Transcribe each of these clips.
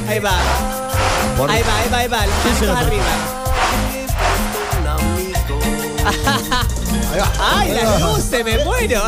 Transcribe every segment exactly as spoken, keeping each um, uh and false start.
Ahí va. Por... Ahí va, ahí va, ahí va. Los manitos arriba. ¡Ay, las luces! ¡Me muero!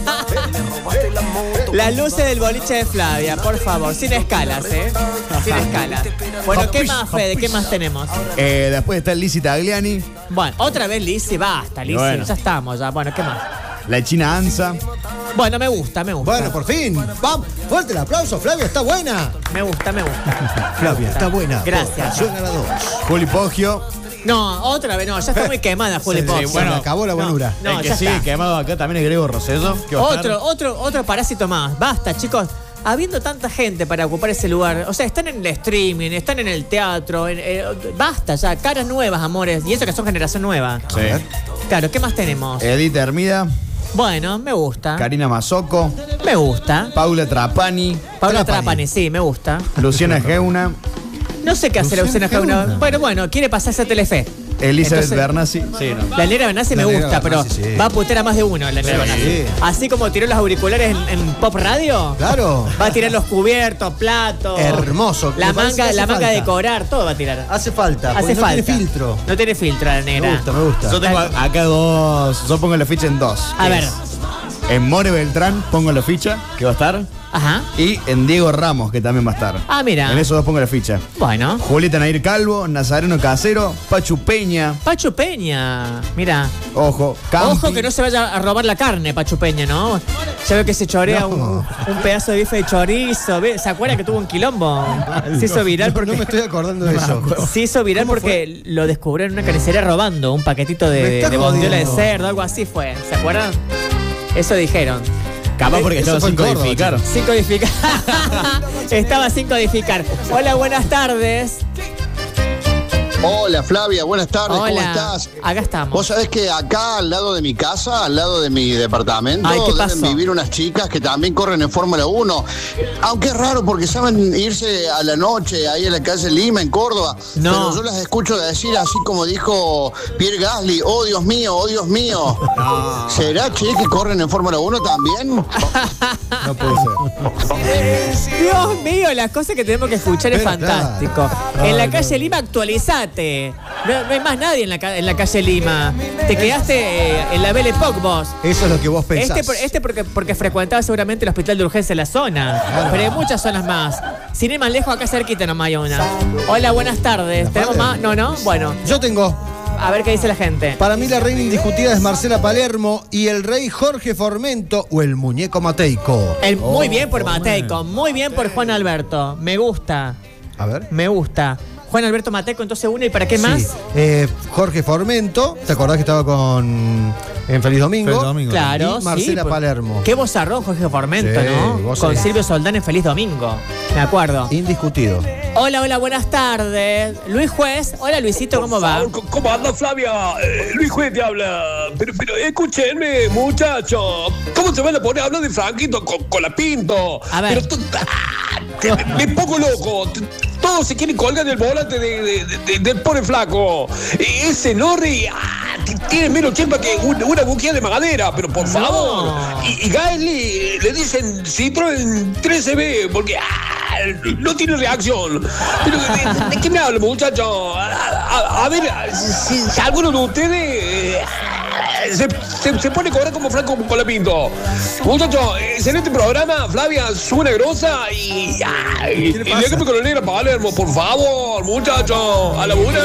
Las luces del boliche de Flavia, por favor. Sin escalas, ¿eh? Sin escalas. Bueno, ¿qué más, Fede? ¿Qué más tenemos? Eh, después está Lizzy Tagliani. Bueno, otra vez Lizzy. Basta, Lizzy. Bueno. Ya estamos, ya. Bueno, ¿qué más? La China Anza. Bueno, me gusta, me gusta. Bueno, por fin. Vamos, fuerte el aplauso, Flavia, está buena. Me gusta, me gusta. Flavia, está buena. Gracias. Suena la dos. Juli Poggio. No, otra vez, no, ya está muy quemada, Juli Poggio. Sí, bueno, acabó la bonura. No, no, el que ya sigue está. quemado acá también es Grego Rosello. Otro, otro, otro parásito más. Basta, chicos. Habiendo tanta gente para ocupar ese lugar, o sea, están en el streaming, están en el teatro, en, eh, basta ya, caras nuevas, amores, y eso que son generación nueva. Sí. Claro, ¿qué más tenemos? Edith Hermida. Bueno, me gusta. Karina Mazzocco. Me gusta. Paula Trapani. Paula Trapani, Trapani sí, me gusta. Luciana Geuna. No sé qué hace la Luciana Geuna. Bueno, bueno, quiere pasarse a Telefe. Elizabeth Bernassi. Sí, no. La negra Bernassi me gusta, pero sí. Va a putear a más de uno la negra sí. Bernassi. Así como tiró los auriculares en, en Pop Radio. Claro. Va a tirar los cubiertos, platos. Hermoso. La manga, la manga de decorar, todo va a tirar. Hace falta. Hace no falta. tiene filtro. No tiene filtro la negra. Me gusta, me gusta. Yo tengo acá dos. Yo pongo la ficha en dos. A ver. En More Beltrán pongo la ficha, que va a estar. Ajá. Y en Diego Ramos, que también va a estar. Ah, mira. En esos dos pongo la ficha. Bueno. Julieta Nair Calvo, Nazareno Casero, Pachu Peña. Pachu Peña. Mira. Ojo. Campi. Ojo que no se vaya a robar la carne, Pachu Peña, ¿no? Ya veo que se chorea no. un, un pedazo de bife de chorizo. ¿Se acuerdan que tuvo un quilombo? Se hizo viral porque... No me estoy acordando de eso. Se hizo viral porque fue? Lo descubrió en una carnicería robando un paquetito de, de bondiola de cerdo, algo así fue. ¿Se acuerdan? Eso dijeron. Capaz porque estaba sin codificar. Sin codificar. Estaba sin codificar. Hola, buenas tardes. Hola Flavia, buenas tardes, Hola. ¿Cómo estás? Acá estamos. Vos sabés que acá al lado de mi casa, al lado de mi departamento, Ay, ¿qué deben pasó? vivir unas chicas que también corren en Fórmula uno. Aunque es raro porque saben irse a la noche ahí en la calle Lima, en Córdoba. No. Pero yo las escucho decir así como dijo Pierre Gasly, oh Dios mío, oh Dios mío. No. ¿Será, che, que corren en Fórmula uno también? No puede ser. Dios mío, las cosas que tenemos que escuchar es fantástico. Ay, en la no. calle Lima actualizate. No, no hay más nadie en la, en la calle Lima. Te quedaste eh, en la Belle Époque vos. Eso es lo que vos pensás. Este, por, este porque, porque frecuentaba seguramente el hospital de urgencia en la zona. Claro. Pero hay muchas zonas más. Sin ir más lejos, acá cerquita nomás hay una. Hola, buenas tardes. ¿Tenemos más? No, no. Bueno. Yo tengo. A ver qué dice la gente. Para mí la reina indiscutida es Marcela Palermo y el rey Jorge Formento o el muñeco Mateico. El, muy bien por Mateico, muy bien por Juan Alberto. Me gusta. A ver. Me gusta. Juan Alberto Mateico, entonces uno, ¿y para qué más? Sí. Eh, Jorge Formento, ¿te acordás que estaba con en Feliz Domingo? Feliz Domingo. Claro, y Marcela sí, Palermo. Qué vozarrón Jorge Formento, Sí, ¿no? vos Con sabés. Silvio Soldán en Feliz Domingo. Me acuerdo. Indiscutido. Hola, hola, buenas tardes. Luis Juez. Hola, Luisito, ¿cómo va? ¿Cómo anda, Flavia? Eh, Luis Juez te habla. Pero, pero escúchenme, muchachos. ¿Cómo se van a poner a hablar de Franquito con, con la Pinto? A ver. Pero t- ah, te- me pongo loco. T- Todos se quieren colgar del volante de, de, de- de- del pobre flaco. Ese Norri ah, t- tiene menos chempa que una, una buquilla de madera, pero por favor. No. Y, y Gasly le dicen Citroën trece B porque ah, no tiene reacción. Pero, ¿de, de qué me habla, muchacho? A, a- a ver, si, si alguno de ustedes eh, se, se, se pone a cobrar como Franco Colapinto. Muchacho, excelente programa, Flavia, suena grosa y, ay, y déjame con la negra Palermo, por favor, muchacho, a la una.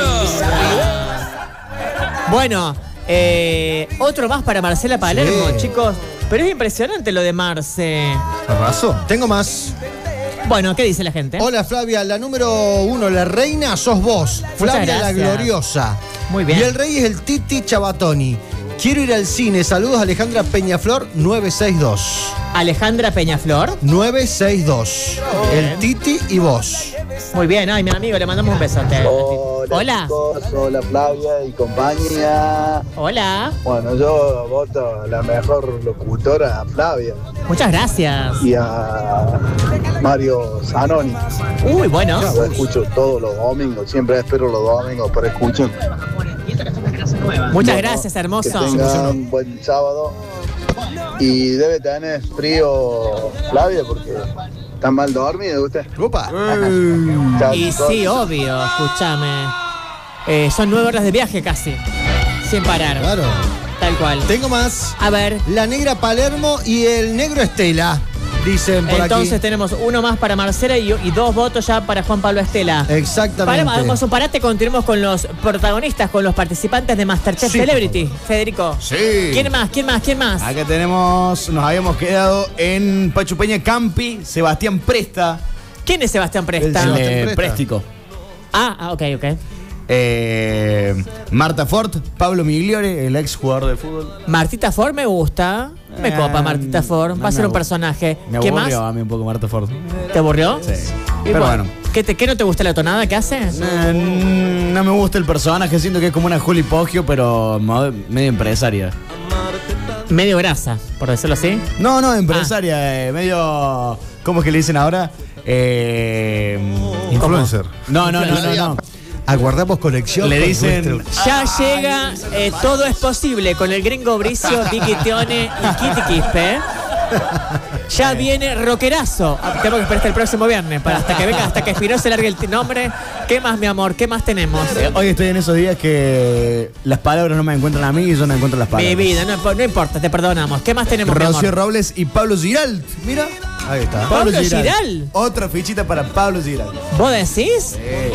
Bueno, eh, otro más para Marcela Palermo, Sí. chicos. Pero es impresionante lo de Marce. Arrasó. Tengo más. Bueno, ¿qué dice la gente? Hola Flavia, la número uno, la reina sos vos. Flavia la gracias. gloriosa. Muy bien. Y el rey es el Titi Chabatoni. Quiero ir al cine. Saludos Alejandra Peñaflor nueve seis dos. Alejandra Peñaflor. nueve seis dos. Bien. El Titi y vos. Muy bien, ay, mi amigo, le mandamos un besote. Hola, Hola. chicos, hola Flavia y compañía. Hola. Bueno, yo voto a la mejor locutora, a Flavia, Muchas gracias. y a Mario Zanoni. Uy, bueno. Lo escucho todos los domingos, siempre espero los domingos para escuchar. Muchas Bueno, gracias, Que hermoso. tengan un buen sábado. Y debe tener frío Flavia porque ¿Está mal dormido usted? Opa. Chao, Y chicos. sí, obvio, escúchame. Eh, son nueve horas de viaje casi. Sin parar. Claro. Tal cual. Tengo más. A ver. La negra Palermo y el negro Estela. Dicen por Entonces aquí. tenemos uno más para Marcela y, y dos votos ya para Juan Pablo Estela. Exactamente. Paramos un parate, continuemos con los protagonistas, con los participantes de Masterchef Sí, Celebrity. Federico. Sí. ¿Quién más? ¿Quién más? ¿Quién más? Acá tenemos, nos habíamos quedado en Pachu Peña Campi, Sebastián Presta. ¿Quién es Sebastián Presta? El El Sebastián de Presta. Préstico. Ah, ah, ok, ok. Eh, Marta Fort, Pablo Migliore, el ex jugador de fútbol. Martita Ford me gusta. Me Eh, copa Martita Ford. Va no a ser me un abu- personaje. Me ¿Qué aburrió más? a mí un poco Marta Fort. ¿Te aburrió? Sí. Y Pero bueno. ¿Qué, te, ¿Qué no te gusta la tonada que hace? Eh, no me gusta el personaje, siento que es como una Juli Poggio, pero mo- medio empresaria. Medio grasa, por decirlo así. No, no, empresaria, eh, medio. ¿Cómo es que le dicen ahora? Eh, Influencer. No, no, no, no, no. Aguardamos conexión. Le con dicen- nuestro- Ya llega eh, Todo es Posible con el gringo Bricio, Vicky Teone y Kitty Quispe. Ya viene Rockerazo. Ah, Tengo que esperar hasta el próximo viernes para hasta que venga, hasta que Espinosa se largue el t- nombre. ¿Qué más, mi amor? ¿Qué más tenemos? Eh, hoy estoy en esos días que las palabras no me encuentran a mí y yo no encuentro las Mi palabras. vida, no, no importa, te perdonamos. ¿Qué más tenemos, mi Rocío amor? Robles y Pablo Giralt. Mira. Ahí está. Pablo Giral. Otra fichita para Pablo Giralt. ¿Vos decís?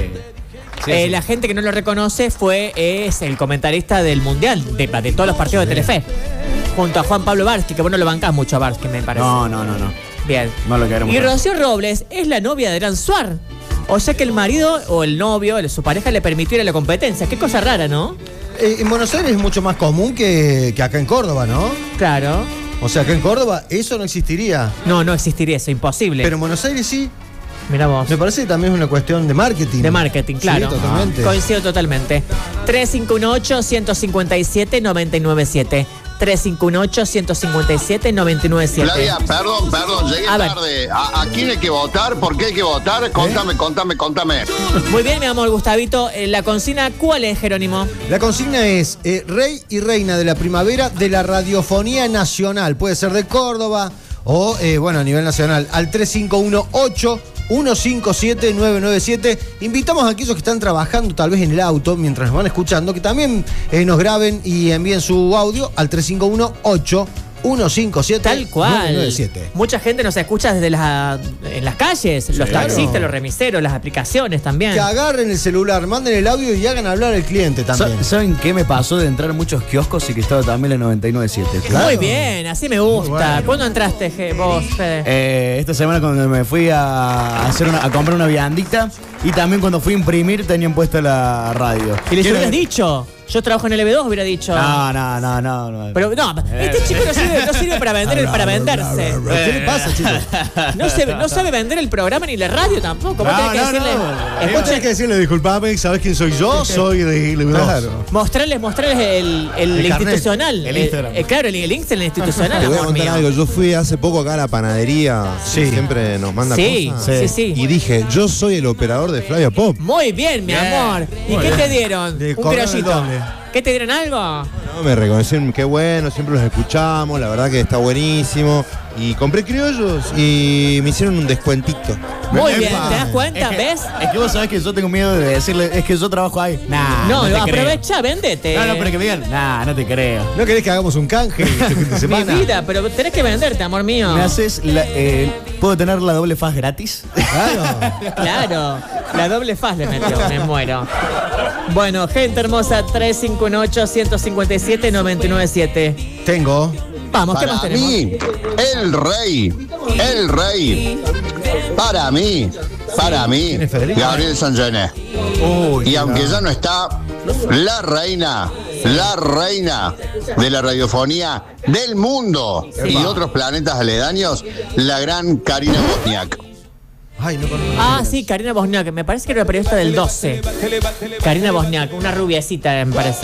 Sí, Eh, sí. La gente que no lo reconoce fue es el comentarista del Mundial, de, de todos los partidos de Telefe. Junto a Juan Pablo Barsky, que vos no lo bancás mucho a Barsky, me parece. No, no, no, no. Bien. No lo queremos. Y Rocío Robles es la novia de Gran Suar. O sea que el marido o el novio, el- su pareja le permitió ir a la competencia. Qué cosa rara, ¿no? Eh, en Buenos Aires es mucho más común que, que acá en Córdoba, ¿no? Claro. O sea, acá en Córdoba eso no existiría. No, no existiría eso, imposible. Pero en Buenos Aires sí. Mirá vos. Me parece que también es una cuestión de marketing. De marketing, claro. Sí, totalmente. Coincido totalmente. tres cinco uno ocho, uno cinco siete, nueve nueve siete. tres cinco uno ocho, uno cinco siete, nueve nueve siete. Flavia, perdón, perdón, llegué A ver. tarde. ¿A, a quién hay que votar? ¿Por qué hay que votar? Contame, contame, contame. Muy bien, mi amor Gustavito. Eh, La consigna, ¿cuál es, Jerónimo? La consigna es eh, rey y reina de la primavera de la radiofonía nacional. Puede ser de Córdoba o, eh, bueno, a nivel nacional. Al tres cinco uno ocho, uno cinco siete, nueve nueve siete. Invitamos a aquellos que están trabajando tal vez en el auto mientras nos van escuchando que también eh, nos graben y envíen su audio al tres cinco uno ocho, uno cinco siete, Tal cual. nueve nueve siete. Mucha gente nos escucha desde las, en las calles, los claro. taxistas, los remiseros, las aplicaciones también. Que agarren el celular, manden el audio y hagan hablar al cliente también. Sa- ¿Saben qué me pasó de entrar a muchos kioscos y que estaba también la noventa y nueve siete? Muy bien, así me gusta. ¿Cuándo entraste, Je- vos, Fede? Eh, esta semana cuando me fui a, hacer una- a comprar una viandita y también cuando fui a imprimir tenían puesta la radio. y les ¿Quieren- hubieras dicho. Yo trabajo en el B dos, hubiera dicho. No, no, no, no. no. Pero no, este chico no sirve, no sirve para vender, para venderse. ¿Qué le pasa, chicos? No, se, no sabe vender el programa ni la radio tampoco. Vos No, tenés que no, decirle. no. Vos Escuchen, tenés que decirle, disculpame, ¿sabés quién soy yo? Soy de L B dos. Claro. mostrarles, mostrarles el, el, El carnet, institucional. el Instagram. eh, claro, el, el Instagram institucional. Te voy a amor contar mío. algo. Yo fui hace poco acá a la panadería. Sí. Siempre nos manda Sí, cosas. sí, sí. Y dije, yo soy el operador de Flavia Pop. Muy bien, mi amor. ¿Y qué te dieron? De Un correr el criollito. doble. ¿Qué te dieron algo? No, me reconocieron, qué bueno, siempre los escuchamos, la verdad que está buenísimo. Y compré criollos y me hicieron un descuentito. Muy Epa. bien, ¿te das cuenta? Es que, ¿Ves? Es que vos sabés que yo tengo miedo de decirle, es que yo trabajo ahí. Nah, No, no, te aprovecha, véndete. creo. No, no, pero que me digan, nah, no te creo. ¿No querés que hagamos un canje este fin de Mi semana? vida, pero tenés que venderte, amor mío. ¿Me haces la, eh, ¿puedo tener la doble faz gratis? Claro. Claro, la doble faz le metió, me muero. Bueno, gente hermosa, tres cinco uno ocho, uno cinco siete, nueve nueve siete. Tengo. Vamos, ¿qué más Para tenemos? mí, el rey, el rey. Para mí, para mí, es Federico? Gabriel Sangené. Uy, Y aunque ya no está, la reina, la reina de la radiofonía del mundo y otros planetas aledaños, la gran Karina Bosniak. Ay, no conozco. Ah, sí, Karina Bosniak, me parece que era la periodista del doce. Karina Bosniak, una rubiecita, me parece.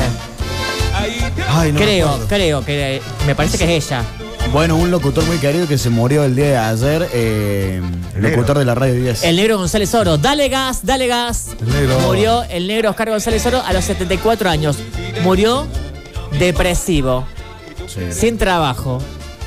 Ay, no me Creo, acuerdo. creo que me parece que es ella. Bueno, un locutor muy querido que se murió el día de ayer, eh, locutor de la Radio diez. El negro González Oro. Dale gas, dale gas. El negro. Murió el negro Oscar González Oro a los setenta y cuatro años. Murió depresivo, Sí. sin trabajo.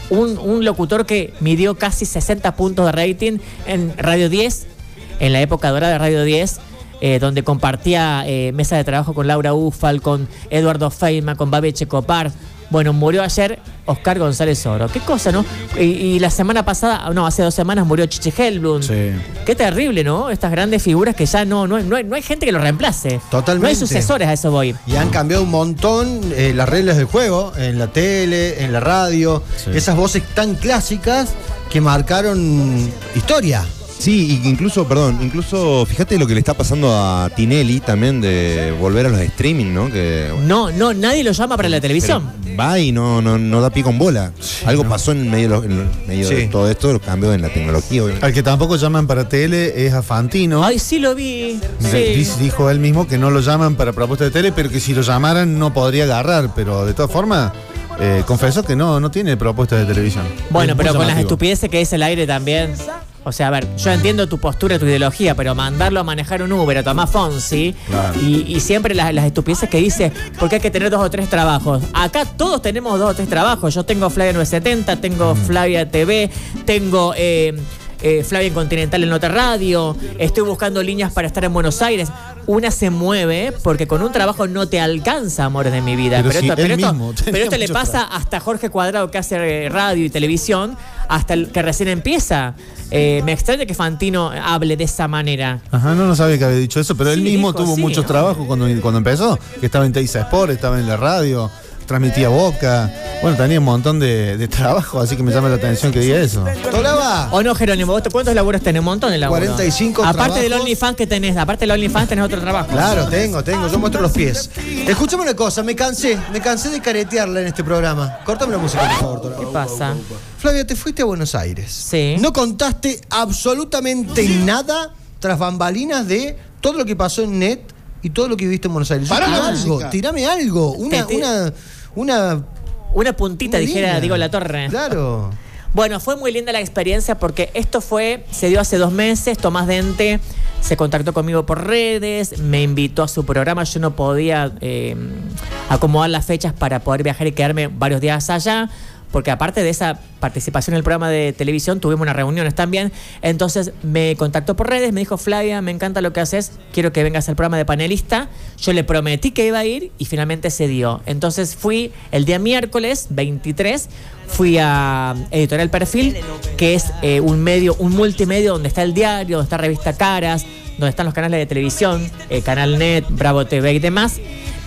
un, un locutor que midió casi sesenta puntos de rating en Radio diez, en la época dorada de Radio diez, eh, donde compartía eh, mesa de trabajo con Laura Ufal, con Eduardo Feynman, con Babi Checopar. Bueno, murió ayer Oscar González Oro. Qué cosa, ¿no? Y, y la semana pasada, no, hace dos semanas murió Chichi Helblum. Sí. Qué terrible, ¿no? Estas grandes figuras que ya no, no, no, hay, no hay gente que lo reemplace. Totalmente. No hay sucesores, a eso voy. Y han cambiado un montón eh, las reglas del juego en la tele, en la radio. Sí. Esas voces tan clásicas que marcaron historia. Sí, incluso, perdón, incluso fíjate lo que le está pasando a Tinelli también de volver a los streaming, ¿no? Que No, no, nadie lo llama para la televisión. pero va y no, no, no da pie con bola. Algo pasó en medio, de, los- en medio Sí. de todo esto, los cambios en la tecnología, obviamente. Al que tampoco llaman para tele es a Fantino. Ay, sí lo vi. Me- Sí. dice- Dijo él mismo que no lo llaman para propuesta de tele, pero que si lo llamaran no podría agarrar. Pero de todas formas, eh, confesó que no, no tiene propuesta de televisión. Bueno, Es muy pero con las llamativo. estupideces que dice el aire también. O sea, a ver, yo entiendo tu postura, tu ideología, pero mandarlo a manejar un Uber a Tomás Fonsi Claro. y, y siempre las, las estupideces que dice, porque hay que tener dos o tres trabajos. Acá todos tenemos dos o tres trabajos. Yo tengo Flavia nueve setenta, tengo Flavia T V, tengo eh, eh, Flavia en Continental en otra radio, estoy buscando líneas para estar en Buenos Aires. Una se mueve porque con un trabajo no te alcanza, amores de mi vida. Pero si esto, él pero esto- mismo tenía pero esto le mucho pasa hasta a Jorge Cuadrado, que hace eh, radio y televisión, hasta el que recién empieza. Eh, me extraña que Fantino hable de esa manera. Ajá, no, no sabía que había dicho eso, pero él Sí, mismo dijo, tuvo sí, muchos ¿no? trabajos cuando, cuando empezó, que estaba en Teisa Sport, estaba en la radio, transmitía Boca. Bueno, tenía un montón de, de trabajo, así que me llama la atención que diga eso. Tolaba. ¿O no, Jerónimo? ¿Vos cuántos laburos tenés? Un montón de laburos. cuarenta y cinco Aparte del trabajos. OnlyFans que tenés, aparte del OnlyFans tenés otro trabajo. Claro, tengo, tengo. Yo muestro los pies. Escúchame una cosa, me cansé. Me cansé de caretearla en este programa. Córtame la música, por favor, Tolaba. ¿Qué pasa? Flavia, te fuiste a Buenos Aires. Sí. No contaste absolutamente nada tras bambalinas de todo lo que pasó en Net y todo lo que viviste en Buenos Aires. Pará, Tirame música. algo, tirame algo. Una, Te- te- una, una, Una puntita, una dijera línea. Diego La Torre. Claro. Bueno, fue muy linda la experiencia porque esto fue, se dio hace dos meses. Tomás Dente se contactó conmigo por redes, me invitó a su programa. Yo no podía eh, acomodar las fechas para poder viajar y quedarme varios días allá, porque aparte de esa participación en el programa de televisión, tuvimos unas reuniones también. Entonces me contactó por redes, me dijo: Flavia, me encanta lo que haces, quiero que vengas al programa de panelista. Yo le prometí que iba a ir y finalmente se dio. Entonces fui el día miércoles veintitrés, fui a Editorial Perfil, que es eh, un medio, un multimedio donde está el diario, donde está Revista Caras, donde están los canales de televisión, eh, Canal Net, Bravo T V y demás.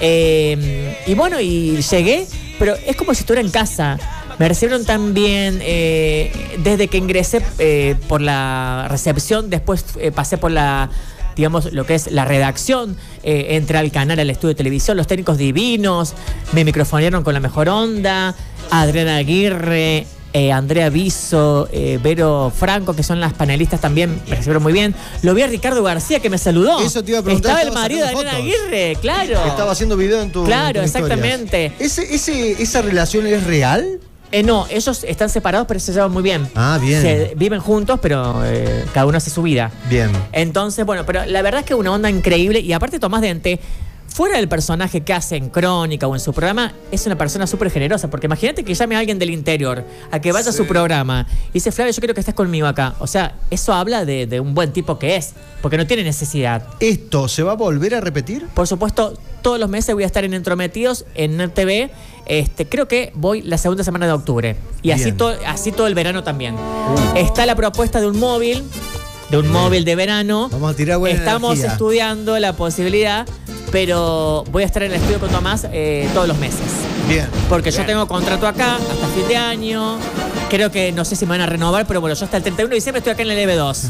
Eh, y bueno, y llegué, pero es como si estuviera en casa. Me recibieron tan bien, eh, desde que ingresé eh, por la recepción, después eh, pasé por la, digamos, lo que es la redacción, eh, entré al canal, al estudio de televisión, los técnicos divinos, me microfonearon con la mejor onda, Adriana Aguirre, eh, Andrea Viso, eh, Vero Franco, que son las panelistas también, me recibieron muy bien. Lo vi a Ricardo García, que me saludó. Eso te iba a preguntar, Estaba el estaba marido de sacando Adriana fotos. Aguirre, claro. Estaba haciendo video en tu. Claro, en tu historia. exactamente. ¿Ese, ese, ¿Esa relación es real? Eh, no, ellos están separados, pero se llevan muy bien. Ah, bien. Se viven juntos, pero eh, cada uno hace su vida. Bien. Entonces, bueno, pero la verdad es que una onda increíble. Y aparte, Tomás Dente, fuera del personaje que hace en Crónica o en su programa, es una persona súper generosa. Porque imagínate que llame a alguien del interior a que vaya a su programa y dice: Flavio, yo quiero que estés conmigo acá. O sea, eso habla de, de un buen tipo que es, porque no tiene necesidad. ¿Esto se va a volver a repetir? Por supuesto, todos los meses voy a estar en Entrometidos, en Net T V. Este, creo que voy la segunda semana de octubre. Y así, Bien. to- así todo el verano también. Está la propuesta de un móvil, de un móvil de verano. Vamos a tirar buena Estamos energía. estudiando la posibilidad, pero voy a estar en el estudio con Tomás eh, todos los meses. Bien. Porque yo tengo contrato acá hasta fin de año. Creo que no sé si me van a renovar, pero bueno, yo hasta el treinta y uno de diciembre estoy acá en el E B dos.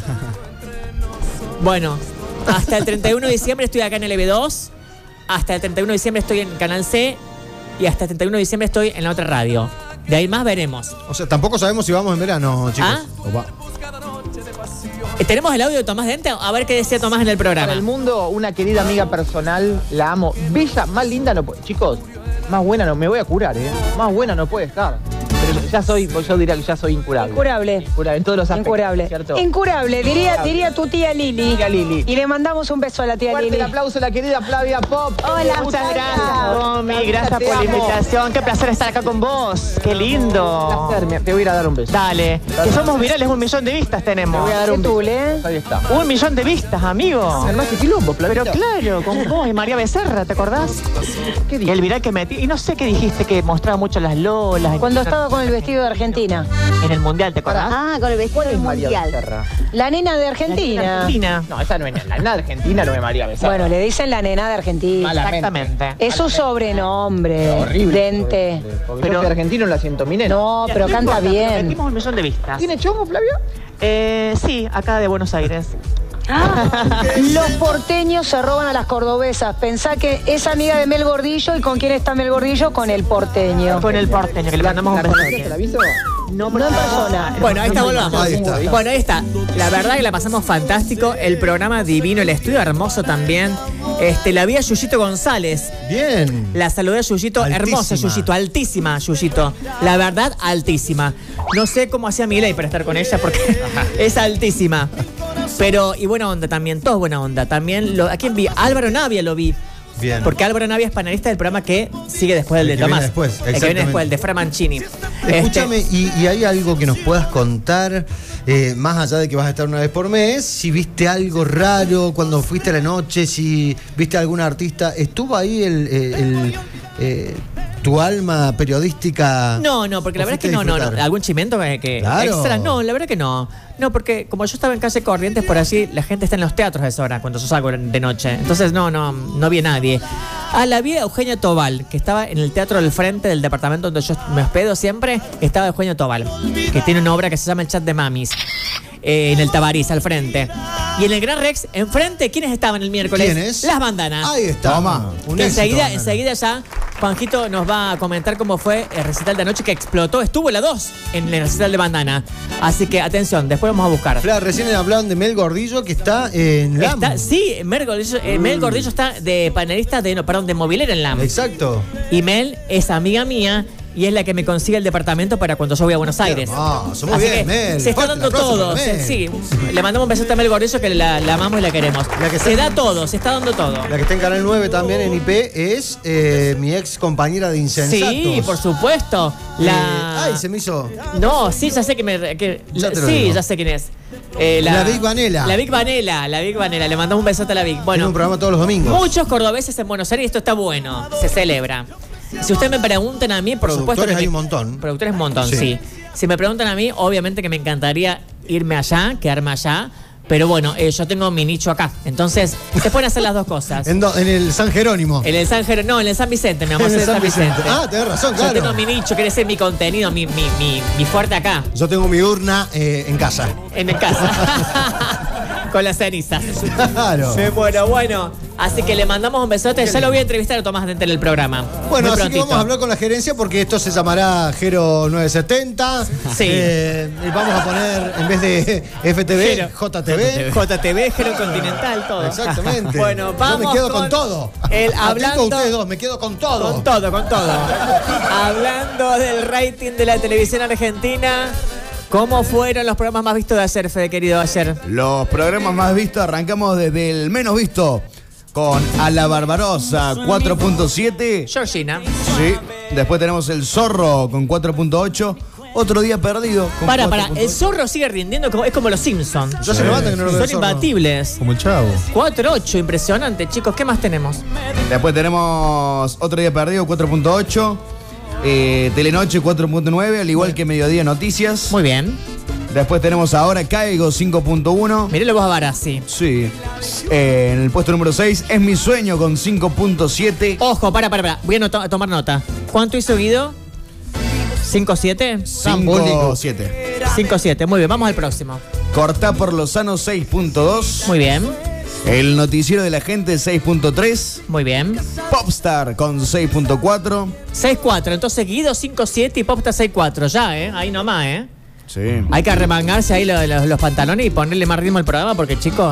Bueno, hasta el treinta y uno de diciembre estoy acá en el E B dos. Hasta el treinta y uno de diciembre estoy en Canal C. Y hasta el treinta y uno de diciembre estoy en la otra radio. De ahí más veremos. O sea, tampoco sabemos si vamos en verano, chicos. ¿Ah? O va- Eh, ¿Tenemos el audio de Tomás Dente? A ver qué decía Tomás en el programa. Para el mundo, una querida amiga personal, la amo. Bella, más linda no puede. Chicos, más buena no me voy a curar, ¿eh? Más buena no puede estar. Pero ya soy, yo diría que ya soy incurable. Incurable. Incurable, en todos los aspectos. Incurable. ¿Cierto? Incurable, diría, diría tu tía Lili. Tía Lili. Y le mandamos un beso a la tía Fuerte Lili. el aplauso a la querida Flavia Pop. Hola, Muchas Flavia. gracias, Romy. Gracias Te por la amo. invitación. Qué placer estar acá con vos. Qué lindo. Placer, me- te voy a ir a dar un beso. Dale. Que somos virales, un millón de vistas tenemos. Te voy a dar Qué un beso. tul, ¿eh? Ahí está. Un millón de vistas, amigo. Además que quilombo, Flavia. Pero claro, con vos y María Becerra, ¿te acordás? ¿Qué dije? El viral que metí. Y no sé qué dijiste que mostraba mucho las lolas. Cuando estaba con el vestido de Argentina. En el mundial, ¿te acordás? Ah, con el vestido ¿Cuál es María mundial. Becerra? La nena de Argentina. Argentina. No, esa no es la nena argentina, no es María Becerra. Bueno, le dicen la nena de Argentina. Malamente. Exactamente. Es su sobrenombre. Horrible. Dente. Porque Pero- yo soy argentino, la siento mi nena. No, pero No canta importa, pero bien. Metimos un millón de vistas. ¿Tiene chongo, Flavio? Eh, sí, acá de Buenos Aires. Los porteños se roban a las cordobesas. Pensá que es amiga de Mel Gordillo. ¿Y con quién está Mel Gordillo? Con el porteño. Con el porteño, que le mandamos un ¿La conocías, te la beso. aviso? No, no en persona. Bueno, ahí está, volvamos. Ahí está. Bueno, ahí está. La verdad que la pasamos fantástico. El programa divino, el estudio hermoso también. Este, la vi a Yuyito González. Bien. La saludé a Yuyito, Altísima. hermosa Yuyito, altísima Yuyito. La verdad, altísima. No sé cómo hacía Milei para estar con ella porque es altísima. Pero, y buena onda también, todos buena onda. También, lo, ¿a quién vi? Álvaro Navia lo vi. Bien. Porque Álvaro Navia es panelista del programa que sigue después del El de que viene Tomás. después, el que viene exactamente. después, el de Fra Mancini. Escúchame, Este, y, y hay algo que nos puedas contar, eh, más allá de que vas a estar una vez por mes, si viste algo raro cuando fuiste a la noche, si viste a algún artista, ¿estuvo ahí el, eh, el, eh, tu alma periodística? No, no, porque la ¿O verdad es que fuiste a no, no, no. disfrutar? ¿Algún chimento que, que Claro. extra? No, la verdad que no. No, porque como yo estaba en calle Corrientes, por allí la gente está en los teatros a esa hora, cuando yo salgo de noche. Entonces, no, no, no vi a nadie. Ah, la vi a Eugenia Tobal, que estaba en el teatro del frente del departamento donde yo me hospedo siempre. Estaba Eugenia Tobal, que tiene una obra que se llama El Chat de Mamis. Eh, en el Tabarís, al frente. Y en el Gran Rex, enfrente, ¿quiénes estaban el miércoles? ¿Quiénes? Las bandanas. Ahí está. Toma. Un Que éxito, enseguida, Bandana. enseguida ya Juanjito nos va a comentar cómo fue el recital de anoche que explotó. Estuvo la dos en el recital de Bandana. Así que atención, después vamos a buscar. Fla, recién hablaban de Mel Gordillo, que está en L A M. Está, sí, Mel Gordillo, eh, Mel Gordillo está de panelista de, no, perdón, de movilera en L A M. Exacto. Y Mel es amiga mía y es la que me consigue el departamento para cuando yo voy a Buenos Aires. hermoso, muy Así bien, que Mel. se está Fuerte el dando aplauso todo. para se- Mel. sí, le mandamos un besote a Mel Gordillo que la, la amamos y la queremos. La que se está- da todo, se está dando todo. La que está en Canal nueve también en I P es eh, mi ex compañera de Insensatos. Sí, por supuesto. La... Eh, ay, se me hizo. No, sí, ya sé que me. que- Ya te lo sí, digo. ya sé quién es. Eh, La Vic Vanela. La Vic Vanela, la Vic Vanela. Le mandamos un besote a la Vic. Tiene Bueno, un programa todos los domingos. muchos cordobeses en Buenos Aires y esto está bueno. Se celebra. Si ustedes me preguntan a mí, por supuesto. Productores que hay me- un montón. Productores un montón, Sí. sí. Si me preguntan a mí, obviamente que me encantaría irme allá, quedarme allá. Pero bueno, eh, yo tengo mi nicho acá. Entonces, se pueden hacer las dos cosas. En, do- en el San Jerónimo. En el San Jerónimo, no, en el San Vicente, mi amor, En el soy de San San Vicente. Vicente. Ah, tenés razón, claro. Yo tengo mi nicho, quiere ser mi contenido, mi, mi, mi, mi fuerte acá, Yo tengo mi urna eh, en casa. en mi casa. Con las cenizas. Claro. Sí, bueno, bueno. Así que le mandamos un besote. Ya lo voy a entrevistar a Tomás Dente en el programa. Bueno, Muy así que prontito. vamos a hablar con la gerencia porque esto se llamará Gero novecientos setenta. Sí. Eh, y vamos a poner, en vez de F T V, Gero. J T V. J T V, Gero Continental, todo. Exactamente. Bueno, vamos. Yo me quedo con, todo. El Atento hablando. a ustedes dos, me quedo con todo. Con todo, con todo. Hablando del rating de la televisión argentina, ¿cómo fueron los programas más vistos de ayer, Fede, querido, ayer? Los programas más vistos, arrancamos desde el menos visto con A la Barbarosa cuatro punto siete. Georgina. Sí. Después tenemos El Zorro con cuatro punto ocho. Otro Día Perdido con Para, para, cuatro punto el ocho. zorro sigue rindiendo, como, es como los Simpsons. Yo se levanta que no lo veo Son el zorro. imbatibles. Como el chavo. cuatro ocho, impresionante, chicos. ¿Qué más tenemos? Después tenemos Otro Día Perdido cuatro punto ocho. Eh, Telenoche cuatro punto nueve, al igual que Mediodía Noticias. Muy bien. Después tenemos Ahora Caigo cinco punto uno. Mirelo vos a Barassi. Sí. Eh, en el puesto número seis Es Mi Sueño con cinco punto siete. Ojo, para, para, para. Voy a, nota- a tomar nota. ¿Cuánto hizo Guido? ¿cinco siete? cinco siete. cinco siete. Muy bien, vamos al próximo. Cortá por Lozano seis punto dos. Muy bien, El Noticiero de la Gente seis punto tres. muy bien. Popstar con seis punto cuatro. seis cuatro. Entonces Guido cinco siete y Popta seis cuatro. Ya, ¿eh? Ahí nomás, ¿eh? Sí. Hay que arremangarse ahí lo- lo- los pantalones y ponerle más ritmo al programa porque, chicos,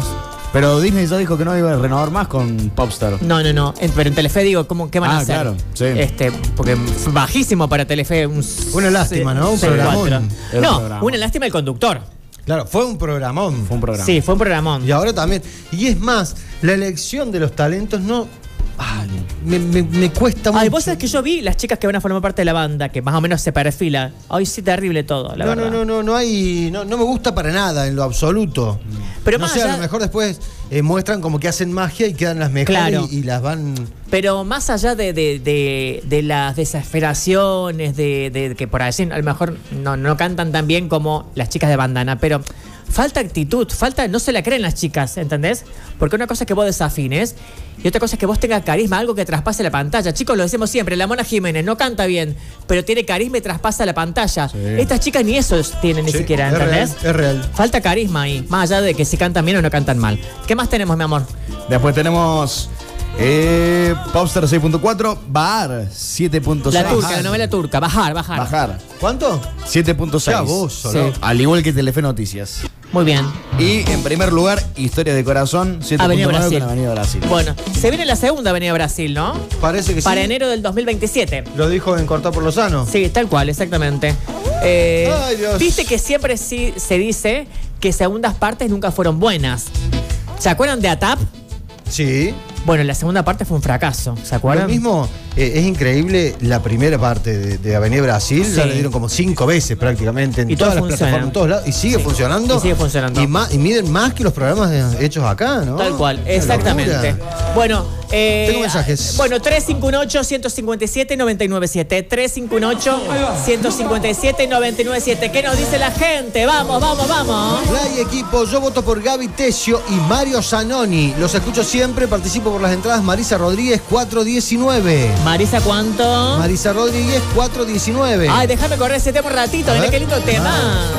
Pero Disney ya dijo que no iba a renovar más con Popstar. No, no, no. En- pero en Telefe digo, ¿cómo, ¿qué van a Ah, hacer? claro, sí. Este, porque fue bajísimo para Telefe. Un Una lástima, ¿no? Un seis, programón. cuatro. Era No, un programa. una lástima el conductor. Claro, fue un programón. Fue un programa. Sí, fue un programón. Y ahora también. Y es más, la elección de los talentos no. Ay, me, me- me cuesta mucho. Ay, vos sabés que yo vi las chicas que van a formar parte de la banda, que más o menos se perfilan. Ay, sí, terrible todo, la no, verdad. no, no, no, no hay. No, no me gusta para nada, en lo absoluto. Pero no más sé, allá- a lo mejor después eh, muestran como que hacen magia y quedan las mejores Claro. y, y las van. Pero más allá de, de, de, de las desesperaciones, de, de que por allí a lo mejor no, no cantan tan bien como las chicas de bandana, pero falta actitud, falta, no se la creen las chicas, ¿entendés? Porque una cosa es que vos desafines y otra cosa es que vos tengas carisma, algo que traspase la pantalla. Chicos, lo decimos siempre, la Mona Jiménez no canta bien, pero tiene carisma y traspasa la pantalla. Sí. Estas chicas ni eso tienen ni Sí, siquiera, es ¿entendés? real, es real. Falta carisma ahí, más allá de que si cantan bien o no cantan mal. ¿Qué más tenemos, mi amor? Después tenemos eh, Popstar seis punto cuatro, Bahar siete punto seis. La turca, la novela turca, bajar, bajar. Bajar ¿Cuánto? siete punto seis. Ya vos, Sí. solo. Al igual que Telefe Noticias. Muy bien. Y en primer lugar, Historia de Corazón siete Avenida punto nueve Brasil. con Avenida Brasil. Bueno, se viene la segunda Avenida Brasil, ¿no? Parece que Para sí. enero del dos mil veintisiete. Lo dijo en Cortar por Lozano. Sí, tal cual, exactamente. Eh, Ay, Dios. Viste que siempre sí se dice que segundas partes nunca fueron buenas. ¿Se acuerdan de A T A P? Sí. Bueno, la segunda parte fue un fracaso, ¿se Lo acuerdan? mismo, eh, es increíble la primera parte de, de Avenida Brasil, Sí. ya le dieron como cinco veces prácticamente en Y todas todo las funciona. plataformas, en todos lados, y sigue Sí. funcionando. Y sigue funcionando. Y, más, y miden más que los programas de- hechos acá, ¿no? Tal cual, Una exactamente. locura. Bueno, eh, Tengo mensajes. Bueno, tres cinco ocho, uno cinco siete, nueve nueve siete. tres cinco ocho, uno cinco siete, nueve nueve siete. ¿Qué nos dice la gente? Vamos, vamos, vamos. Play equipo, yo voto por Gaby Tesio y Mario Zanoni. Los escucho siempre, participo por las entradas. Marisa Rodríguez cuatro diecinueve. Marisa, ¿cuánto? Marisa Rodríguez cuatro diecinueve. Ay, déjame correr ese tema un ratito, A mirá ver. qué lindo tema.